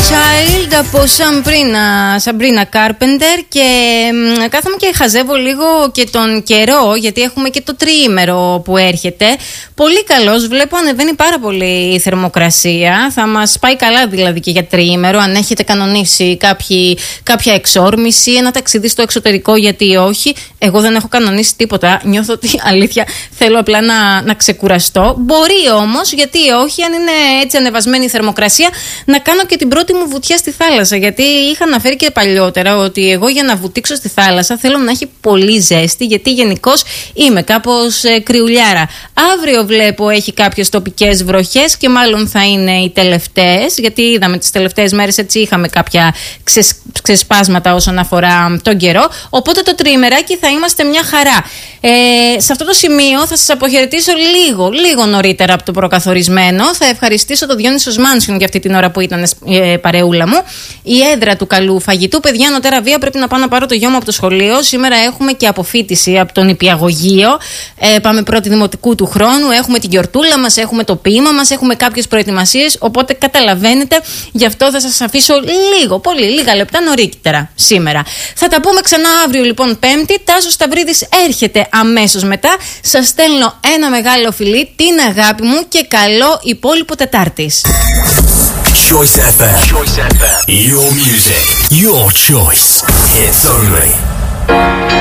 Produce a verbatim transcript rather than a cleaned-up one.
Child από Σαμπρίνα, Σαμπρίνα Κάρπεντερ. Και μ, κάθομαι και χαζεύω λίγο και τον καιρό, γιατί έχουμε και το τριήμερο που έρχεται. Πολύ καλός, βλέπω ανεβαίνει πάρα πολύ η θερμοκρασία. Θα μας πάει καλά δηλαδή και για τριήμερο. Αν έχετε κανονίσει κάποιοι, κάποια εξόρμηση, ένα ταξίδι στο εξωτερικό, γιατί όχι. Εγώ δεν έχω κανονίσει τίποτα. Νιώθω ότι αλήθεια θέλω απλά να, να ξεκουραστώ. Μπορεί όμως, γιατί όχι, αν είναι έτσι ανεβασμένη η θερμοκρασία, να κάνω και την πρώτη μου βουτιά στη θάλασσα. Γιατί είχα αναφέρει και παλιότερα ότι εγώ για να βουτήξω στη θάλασσα θέλω να έχει πολύ ζέστη, γιατί γενικώς είμαι κάπως ε, κρυουλιάρα. Αύριο βλέπω έχει κάποιες τοπικές βροχές και μάλλον θα είναι οι τελευταίες, γιατί είδαμε τις τελευταίες μέρες έτσι είχαμε κάποια ξεσ, ξεσπάσματα όσον αφορά τον καιρό. Οπότε το τριημεράκι θα είμαστε μια χαρά. Ε, σε αυτό το σημείο θα σας αποχαιρετήσω λίγο, λίγο νωρίτερα από το προκαθορισμένο. Θα ευχαριστήσω το Διόνυσο Μάνσιον για αυτή την ώρα που ήταν ε, παρεούλα μου. Η έδρα του καλού φαγητού. Παιδιά, νοτέρα βία, πρέπει να πάω να πάρω το γιο μου από το σχολείο. Σήμερα έχουμε και αποφοίτηση από τον Νηπιαγωγείο. Ε, πάμε πρώτη δημοτικού του χρόνου. Έχουμε την γιορτούλα μας, έχουμε το ποίημα μας, έχουμε κάποιες προετοιμασίες. Οπότε καταλαβαίνετε, γι' αυτό θα σας αφήσω λίγο, πολύ λίγα λεπτά νωρίτερα σήμερα. Θα τα πούμε ξανά αύριο λοιπόν Πέμπτη. Τάσος Σταυρίδης έρχεται αμέσως μετά. Σας στέλνω ένα μεγάλο φιλί, την αγάπη μου και καλό υπόλοιπο Τετάρτης. Choice εφ εμ. Choice εφ εμ. Your music, your choice. Hits only.